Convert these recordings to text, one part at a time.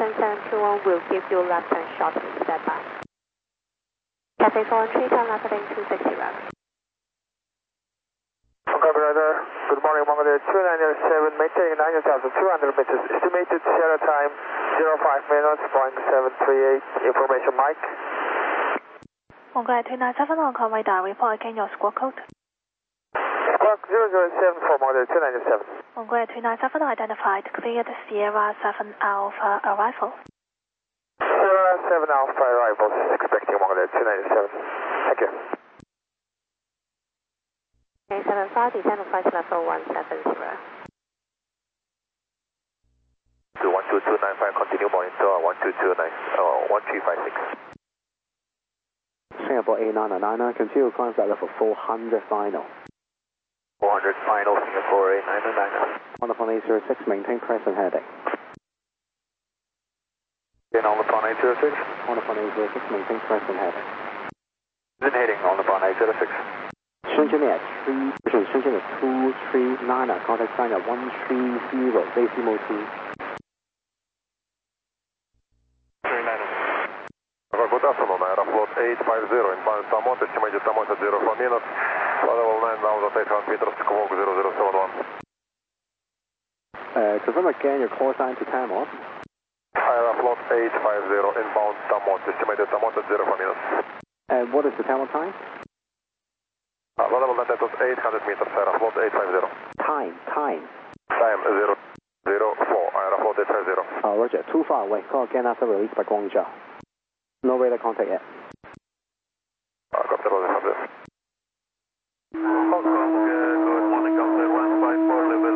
1721 will give you left turn shortly. Stand by. Cathay 413, turn left heading 260. Copy radar. Good morning, Mongolia 2907, maintaining 9,200 meters. Estimated Sierra time 05 minutes, Boeing 738. Information, Mike. Mongolia 297 Hong Kong radar, report again your squawk code. Squawk 007 for Mongolia 297. Mongolia 297 identified, cleared Sierra 7 Alpha arrival. Sierra 7 Alpha arrivals, expecting Mongolia 297. Thank you. 875, descend on flight level 170. 12295, continue monitor 1356. Singapore A999, continue climb flight level 400 final. 400 final, Singapore A999. On the 806, maintain present heading. Again on the 806. On the 806, maintain present heading. Then heading on the 806. Shenzhen at 239, contact sign at 130, base mode 2. Good afternoon, Aeroflot 850, inbound Tamont, estimated Tamont at 04 minutes, level 9,800 meters, squawk 0071. Confirm again your call sign to time off. Aeroflot 850, inbound Tamont, estimated Tamont at 04 minutes. And what is the time time? Level 9,800 meters, Aeroflot 850. Time. Time 004, Aeroflot 850. Roger, too far away. Call again after release by Guangzhou. No radar contact yet. Copy, Roger. Hong Kong, good morning, Delta 154, level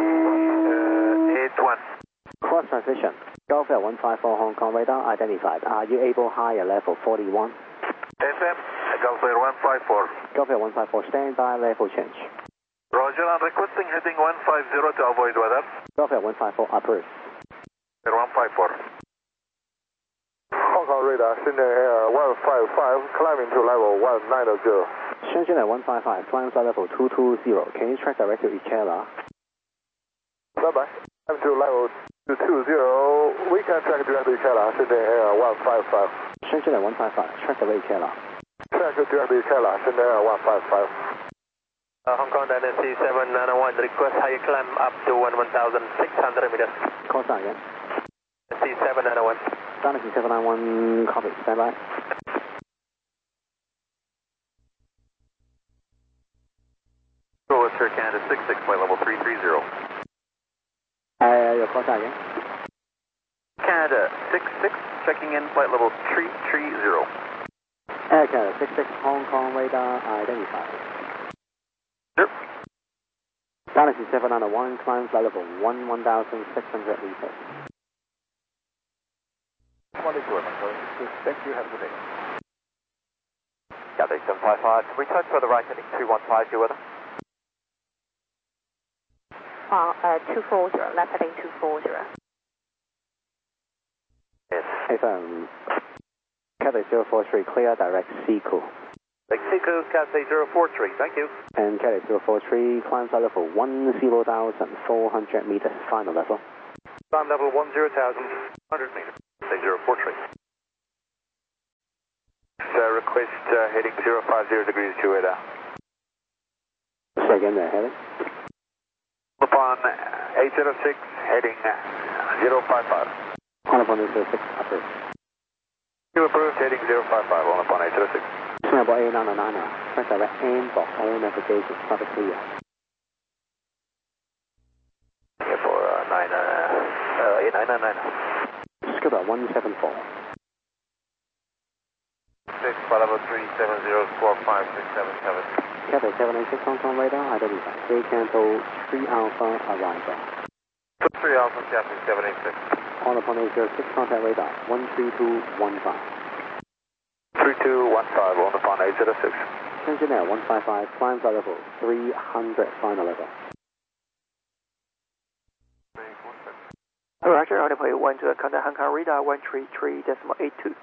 381. Cross transition. Golf Air 154 Hong Kong radar identified. Are you able higher level 41? FM, Gulf Air 154. Golf Air 154, stand by, level change. Roger, I'm requesting heading 150 to avoid weather. Golf Air 154, approved. Air 154. Hong Kong radar, Shenzhen Air 155, climbing to level 190. Shenzhen Air 155, climb flight level 220. Can you track direct to Ikela? Bye-bye. Climb to level 220. We can track direct to Ikela, Shenzhen Air 155. Shenzhen Air 155, track direct to Ikela. Track direct to Ikela, Shenzhen Air 155. Hong Kong Dynasty 791, request higher climb up to 1,600 meters. Call sign again. Dynasty 791. Dynasty 791, copy, stand by. Go Sir Canada 66, flight level 330. Your call sign again. Canada 66, checking in, flight level 330. Air Canada 66, Hong Kong radar identified. Sure. Dynasty 791, climb flight level 1,600 meters. Thank you, have a good day. Cathay 755, can we turn further right heading 215, due weather? 240, left heading 240. Yes. FM, Cathay 043, clear direct Seco. Lake Seco, Cathay 043, thank you. And Cathay 043, climb flight level 10,400 meters, final level. Climb level 10,100 meters, Cathay 043. Request heading 050 degrees to radar. Say again there, heading. Upon 806, heading 055. On upon 806, approved. You approved, heading 055, on upon 806. Singapore A999, press direct inbox, all navigation, traffic clear. Singapore A999. Scuba 174. 6, level 3704567. Cathay 786 Hong Kong radar identified. J Canto 3 Alpha arrival. 3 Alpha, Captain 786. On upon 806, contact radar 13215. 3215, on upon 806. Shenzhen Air 155, climb flight level 300, final level. Roger, on the way 1 to contact Hong Kong radar 133.82.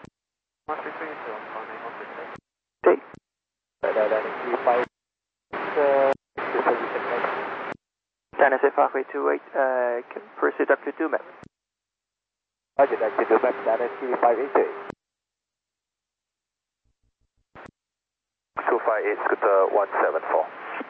133, Dynasty 5828, can proceed up to 2 minutes. Roger, active to back data C588. 258 Scooter 174.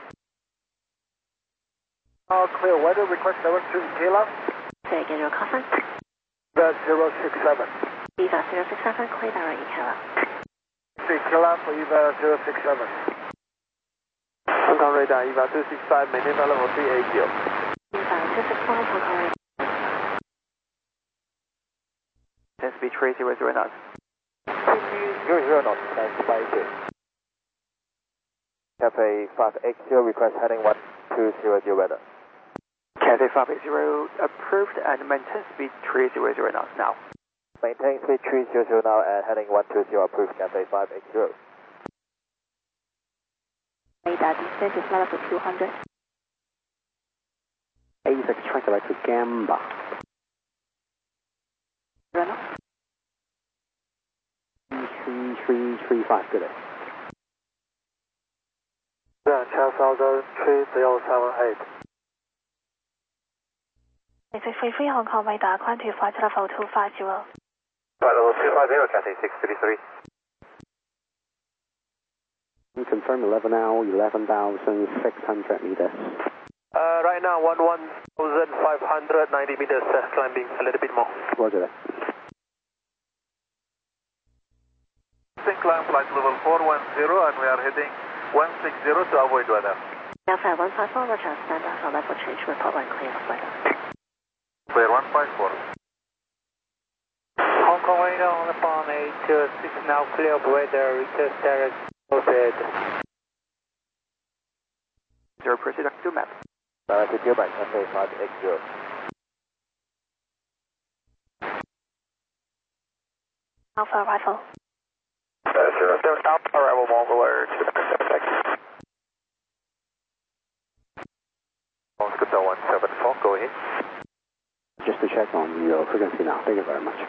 All clear, weather request level 2 Kilo. Say again your call sign. Viva 067. Viva 067, clear direct Kilo. 3 Kilo for Viva 067. Hong Kong radar, EVA 265, maintain flight level 380. Viva 265, Hong Kong radar. Speed 300 knots. 0 knots, standby 2. Cathay 580, request heading 1200 weather. Cathay 580, approved and maintain speed 300 knots now. Maintain speed 300 now and heading 120, approved Cathay 580. Radar descent is level 200. 86 track direct to Gamba. 0 knots. 3335, good day. Chelsea 3078. 8633 Hong Kong radar, climb to flight level 250. Flight level 250, Cathay 633. Confirm 11 hour, 11,600 meters. Right now, 11,590 meters, climbing a little bit more. Roger that. Climb flight level 410 and we are heading 160 to avoid weather. Delta 154, Roger, stand by for level change, report when clear of weather. Clear 154. Hong Kong radar on the phone 826 now clear of weather, request direct overhead. 0 proceed to map. Direct to back, Cathay 580. Alpha arrival. 07 Alpha arrival, Mongol alert to the back. Scooter 174, go ahead. Just to check on your frequency now. Thank you very much.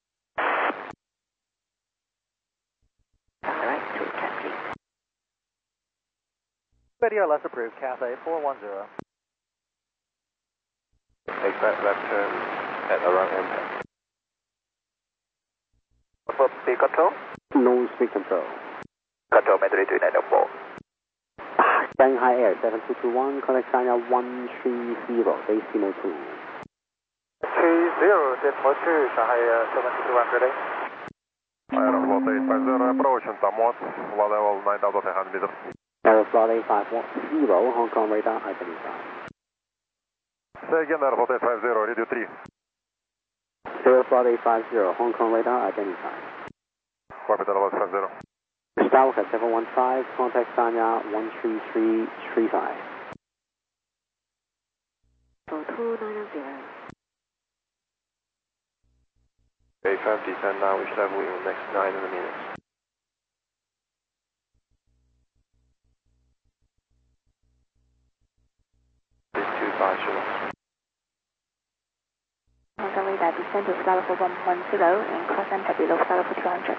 Direct to Cathay. Video less approved, Cathay 410. Exact left turn at around impact. For speed control? No speed control. Control Mandarin 2904. Shanghai Air 7221, contact China 130, decimal 2. 30, decimal 2, Shanghai 7221, good day. Aeroflot 850, approaching Tamot, level 9,100 meters. Aeroflot 850, Hong Kong radar identified. Say again, Aeroflot 850, radio 3. Aeroflot 850, Hong Kong radar identified. Copy, level 50. Starwalk at 715, contact Sanya 13335. 2990. 85 descend now, which level in the next 900 minutes. This 250. Hong Kong radar descent is level 110 and cross center below level 200.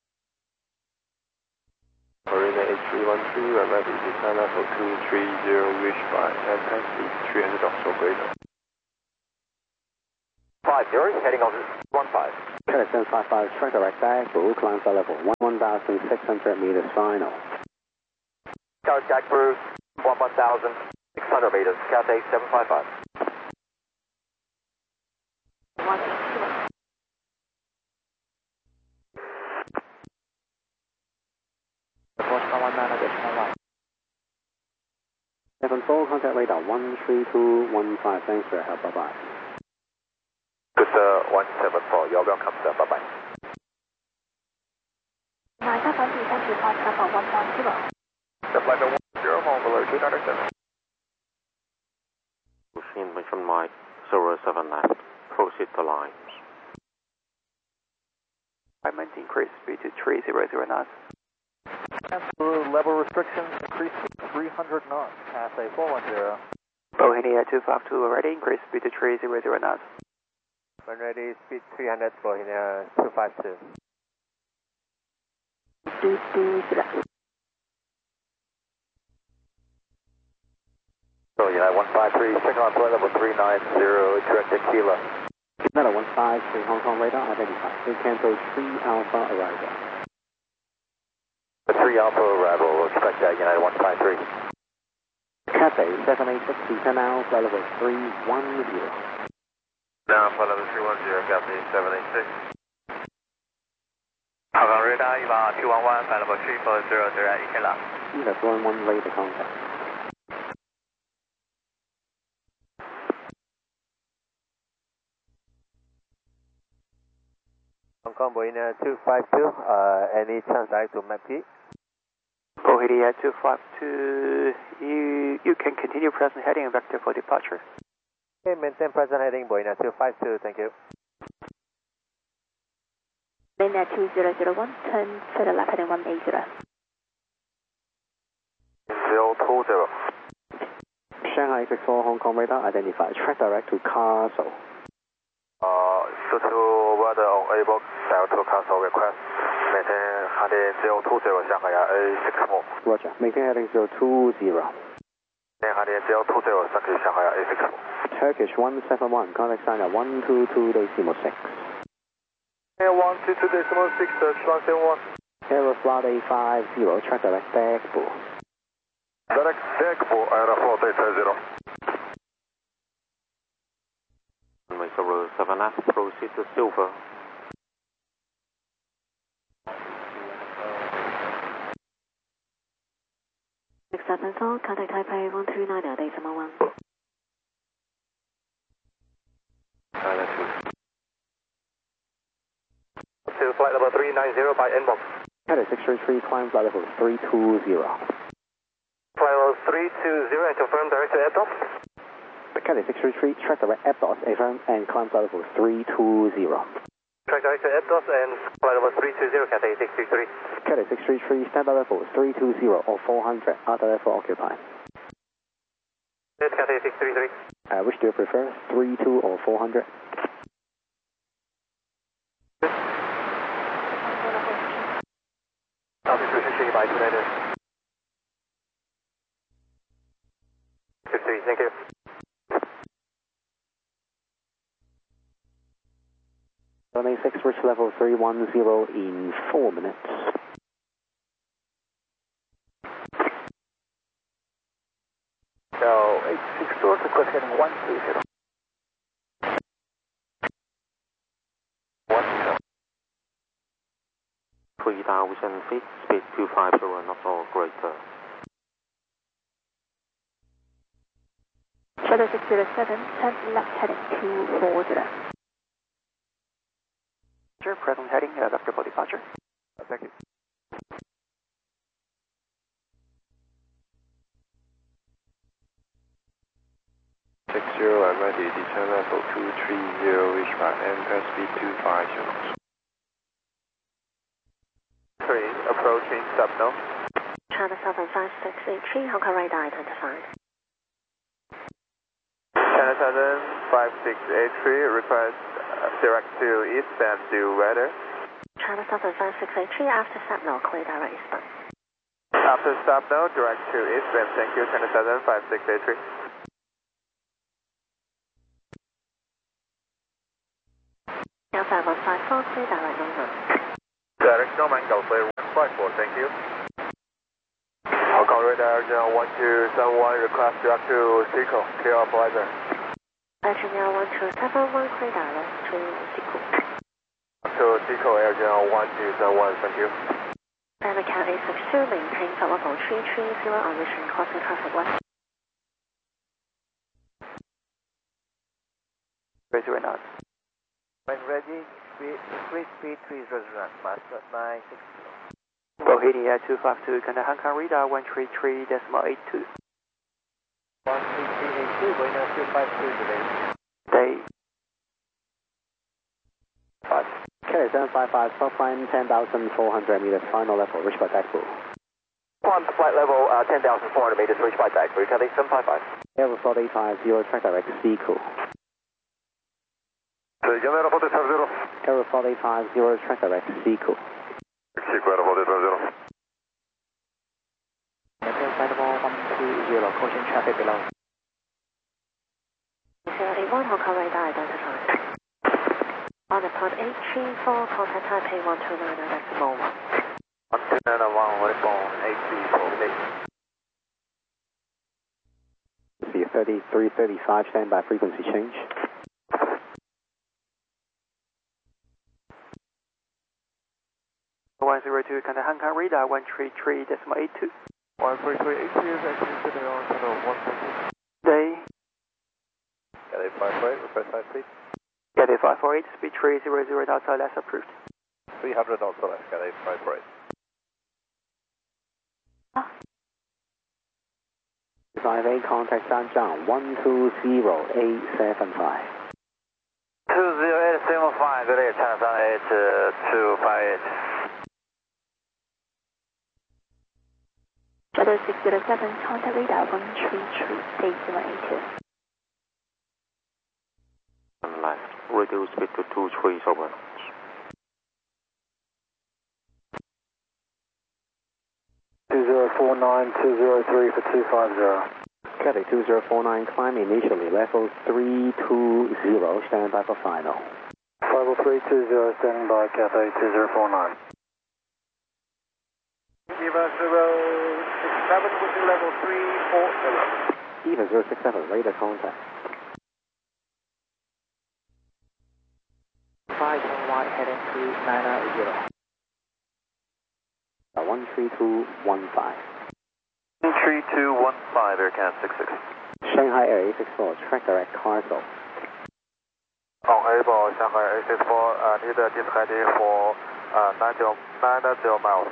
Marina 8312, I'm ready to sign up for 230, reach by airtime speed 300 knots or greater. 50, heading on 15. Credit 755, track direct back, full climb flight level 1,600 meters final. Jack Bruce, 1,600 meters, Cathay 755. 180. additional line. 74, contact radar 13215, thanks for your help, bye-bye. Good 174, you're welcome, sir, bye-bye. 马上反底三十发采访110。 The flight 10, Mongol 297. Machine mission Mike 07 left, proceed to lines. I meant to increase speed to 300 knots. Level restrictions increased to 300 knots, Cathay 410. Bohemia 252, already increased speed to 300 knots. When ready, speed 300, Bohemia 252. So yeah, 153, second on flight level 390, direct to Kilo. Meta 153 Hong Kong radar identified. We cancel 3 Alpha arrival. 3 Alpha arrival, expect that United 153. Cathay 786 descend now, flight level 310. Now, flight level 310, Cathay 786. Hong Kong radar, EVA 211, flight level 3400 at EKLA. EVA 111 radar contact. Hong Kong Boeing 252, any chance direct to MACP? Bohemia 252, you can continue present heading and vector for departure. Okay, maintain present heading Boeing 252, thank you. Bohemia 2001, turn to the left heading 180. 020. Shanghai 64 Hong Kong radar identified. Track direct to Castle. Sutu weather on A-box, dial to Castle request. Maintain heading 020, Shanghai A64. Roger. Maintain heading 020. Maintain heading 020, thank you, Shanghai A64. Turkish 171, contact sign at 122.6. 122.6, Turkish 171. Aeroflot A50, track direct Dagbu. Direct Dagbu, Aeroflot A50. Runway 07F, proceed to Silver. Acceptance, contact Taipei 139 at 871. To flight level 390 by inbox. Cathay 633, climb flight level 320. Flight level 320 and confirm direct to Aptos. Cathay 633, track direct Aptos, affirm, and climb flight level 320. Track direct to Aptos and flight level 320, Cathay 633. Cathay 633, stand by level 320 or 400, other level occupied. Yes, Cathay 633. Which do you prefer, 32 or 400? Altitude by United. 53, thank you. Runway 6, reach level 310 in 4 minutes. So, 86 doors, request heading 130. 130. 3000 feet, speed 250 knots or greater. Shadow 607, turn left heading 240. Present heading, vector for departure. Thank you. I'm ready, descend level 230, reach by MSB 250. 3, approaching Subno. China Southern 5683, Hong Kong radar identified. China Southern 5683, request direct to eastbound to weather. China Southern 5683, after Subno, clear direct eastbound. After stop now, direct to eastbound, thank you, China Southern 5683. Alpha 154, clear direct Norman. Direct Norman, go clear 154, thank you. Hong Kong radar, General 1271, request direct to Seco, clear off weather. General 1271, clear direct to Seco. To Seco, Air General 1271, thank you. And account 862, maintain flight level 330 on mission crossing traffic west. Raise your knots. When ready, increase speed 300, master 960. Bohemia 252, contact Hong Kong radar 133.82. 13382, Boeing 252, delay. Day. 5. Cathay 755, stop climb 10,400 meters, final level, reach by Dagbu. Climb to flight level 10,400 meters, reach by Dagbu, Cathay 755. Aeroflot A50, track direct Seco. Again, Aeroflot A50. Aeroflot A50, track direct Seco. Seco, Aeroflot A50. Maintain flight level 120, caution traffic below. 081, Hong Kong radar identified. On the pod 834, contact Taipei 1290.1. 1291, Vodafone 834, See 3335, stand by frequency change. One 102, contact Hong Kong radar 133.82. 13382 is actually sitting on channel 132. Day. Cathay 548, request high speed. Cathay 548, speed 300 outside less approved. 300 knots or less, Cathay 548. 58, contact Sanjiang 120875. 20875, good day, China 258. Weather 607, contact radar 133.82. Left. Radio speed to 23 over. $2049-203 for 250. Cathay 2049, climb initially, level 320, stand by for final. 50320, standing by, Cathay 2049. Eva 067, pushing level 340. Eva 067, radar contact. 510 white heading to 990. 13215. 3215, Aircan 66. Shanghai Air 864, track direct Carsel. On Able, Shanghai 864, need a heading for 90 miles.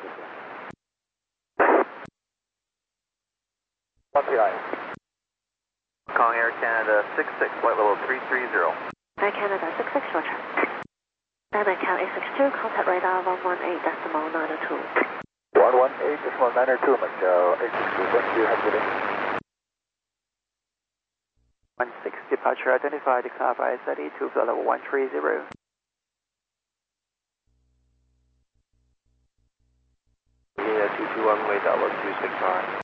RPI. Kong Air Canada 66, flight level 330. Air Canada 66, roger. American 862, contact radar 118.902. 118.902, Macau 862, thank you, have a good day. 16, departure identified, declare by SID to flight level 130. Yeah, 221, wait, that was 265.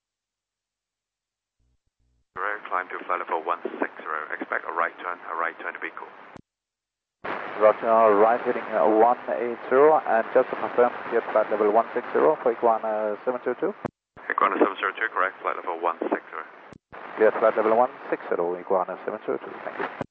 Climb to flight level 160. Expect a right turn to be cool. Roger, right heading 180, and just to confirm, clear flight level 160 for Iguana 722. Iguana 702, correct, flight level 160. Clear flight level 160, Iguana 722, thank you.